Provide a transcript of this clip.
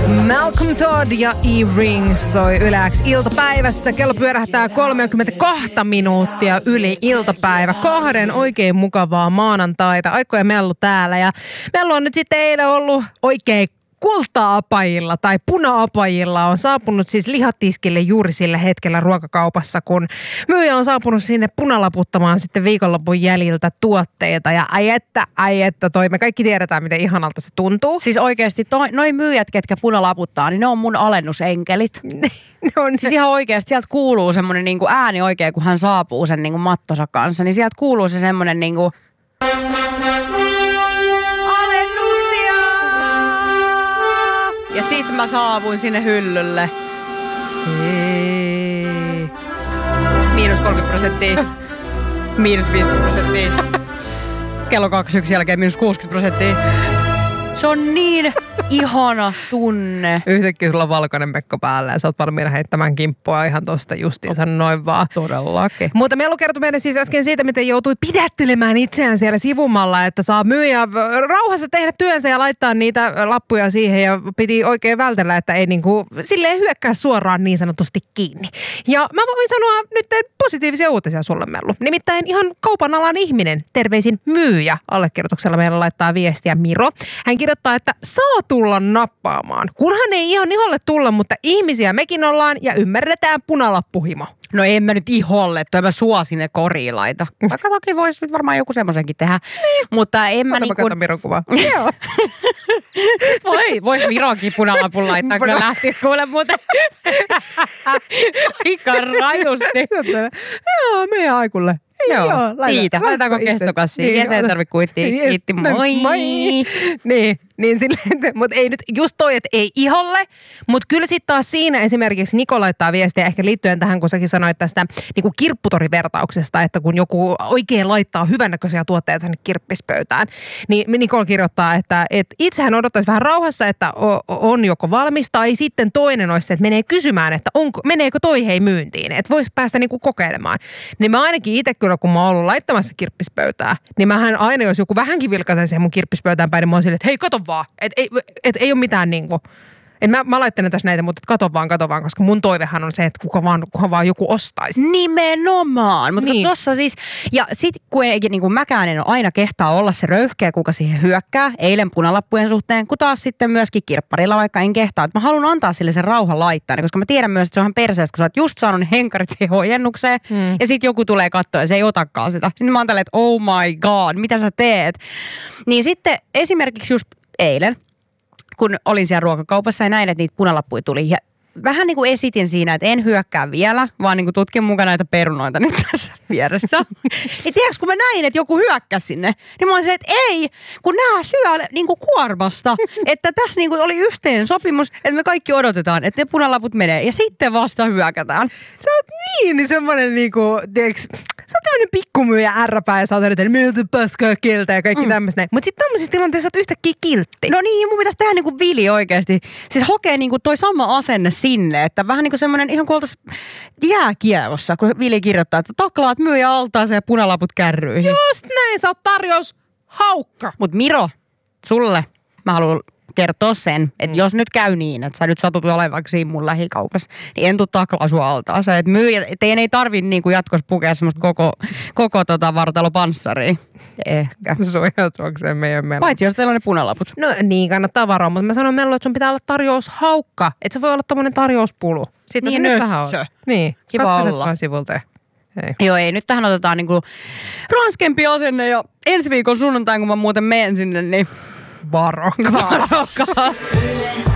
Malcolm Todd ja E-Ring soi Yle X iltapäivässä. Kello pyörähtää 32 minuuttia yli iltapäivä. 2 oikein mukavaa maanantaita. Aiko ja Mellu täällä. Ja Mellu on nyt sitten eilen ollut oikein kulta-apajilla tai puna-apajilla on saapunut siis lihatiskille juuri sillä hetkellä ruokakaupassa, kun myyjä on saapunut sinne punalaputtamaan sitten viikonlopun jäljiltä tuotteita. Ja ai että toi, me kaikki tiedetään, miten ihanalta se tuntuu. Siis oikeasti noi myyjät, ketkä punalaputtaa, niin ne on mun alennusenkelit. Siis ihan oikeasti sieltä kuuluu semmoinen niinku ääni oikein, kun hän saapuu sen niinku mattonsa kanssa, niin sieltä kuuluu se semmoinen niinku... Ja sit mä saavuin sinne hyllylle. Miinus 30%. Miinus 50%. Kello 21 jälkeen miinus 60%. Se on niin ihana tunne. Yhtäkkiä sulla on valkoinen mekko päällä ja sä oot valmiina heittämään kimppua ihan tosta justiinsa noin vaan. Todellakin. Mutta Mellu kertoi meille siis äsken siitä, miten joutui pidättelemään itseään siellä sivumalla, että saa myyjä rauhassa tehdä työnsä ja laittaa niitä lappuja siihen ja piti oikein vältellä, että ei niinku silleen hyökkää suoraan niin sanotusti kiinni. Ja mä voin sanoa nyt positiivisia uutisia sulle, Mellu. Nimittäin ihan kaupan alan ihminen, terveisin myyjä, allekirjoituksella meillä laittaa viestiä Miro. Hän kirjoittaa, että saa tulla nappaamaan. Kunhan ei ihan iholle tulla, mutta ihmisiä mekin ollaan ja ymmärretään punalappuhimo. No en mä nyt iholle, toi mä sua sinne koriin laita. Vaikka toki voisi nyt varmaan joku semmoisenkin tehdä. Mutta en mä niinku... Ota Miron kuvaa. Joo. Vois Mironkin punalapun laittaa, kun lähtis kuule muuten. Aika rajusti. Joo, meidän aikulle. Joo, siitä. Laitetaanko kestokassiin? Niin, ja se ei tarvitse kuittia. Kiitti, moi. Niin silleen, mutta ei nyt just toi, että ei iholle, mutta kyllä sitten taas siinä esimerkiksi Niko laittaa viestiä ehkä liittyen tähän, kun säkin sanoit tästä niin kuin kirpputorivertauksesta, että kun joku oikein laittaa hyvännäköisiä tuotteita tänne kirppispöytään, niin Niko kirjoittaa, että itsehän odottaisi vähän rauhassa, että on joko valmis tai sitten toinen olisi se, että menee kysymään, että meneekö toi hei myyntiin, että voisi päästä niin kuin kokeilemaan. Niin mä ainakin itse kyllä, kun mä oon ollut laittamassa kirppispöytää, niin mähän aina, jos joku vähänkin vilkaisee siihen mun kirppispöytään päin, niin mä oon silleen, että hei, kato vaan. Et ei ole mitään niinku. Mä laittelen tässä näitä, mutta kato vaan, koska mun toivehan on se, että kunhan vaan joku ostaisi. Nimenomaan. Mutta niin. Tossa siis, ja sit kun niinku mäkään en ole aina kehtaa olla se röyhkeä, kuka siihen hyökkää, eilen punalappujen suhteen, kun taas sitten myöskin kirpparilla, vaikka en kehtaa. Että mä haluan antaa sille sen rauhan laittaa, koska mä tiedän myös, että se on ihan perseestä, kun sä oot just saanut henkarit siihen huojennukseen, ja sit joku tulee katsoa ja se ei otakaan sitä. Sitten mä oon tälleen, että oh my god, mitä sä teet? Niin sitten esimerkiksi just eilen, kun olin siellä ruokakaupassa ja näin, että niitä punalappuja tuli. Ja vähän niin kuin esitin siinä, että en hyökkää vielä, vaan niin kuin tutkin mukaan näitä perunoita nyt tässä vieressä. Ja tiedätkö, kun mä näin, että joku hyökkäsi sinne, niin mä olin se, että ei, kun nää syö niin kuin kuormasta. Että tässä niin kuin oli yhteen sopimus, että me kaikki odotetaan, että ne punalaput menee. Ja sitten vasta hyökätään. Sä oot niin semmoinen niin kuin, tiedätkö, sä oot semmoinen pikkumyyjä ärräpää ja sä oot että miltä paskaa kiltä ja kaikki tämmöistä. Mutta sitten tämmöisissä tilanteissa oot yhtäkkiä kiltti. No niin, mun pitäisi tehdä niin kuin Vili oikeasti. Siis hokee niin kuin toi sama asenne sinne, että vähän niin kuin semmoinen ihan kuin oltaisiin jääkielossa, kun Vili kirjoittaa, että taklaat myyjä altaaseen ja punalaput kärryihin. Just näin, sä oot tarjous haukka. Mut Miro, sulle mä haluan kertoa sen, että jos nyt käy niin, että sä nyt satut olevaksi siinä mun lähikaupassa, niin en tuu taklaa sua altaaseen. Että myyjä, teidän ei tarvi niin kuin jatkossa pukea semmoista koko vartalopanssaria. Ehkä. Suojautuakseen meidän Mellu. Paitsi jos teillä on ne punalaput. No niin, kannattaa varoa, mutta mä sanon Mellu, että sun pitää olla tarjoushaukka. Että se voi olla tommonen tarjouspulu. Siitä niin nyt vähän on. Niin. Kiva olla. Vaan sivulta. Ei. Joo, ei. Nyt tähän otetaan niinku ranskempi asenne ja ensi viikon sunnuntain, kun mä muuten menen sinne, niin varokaa.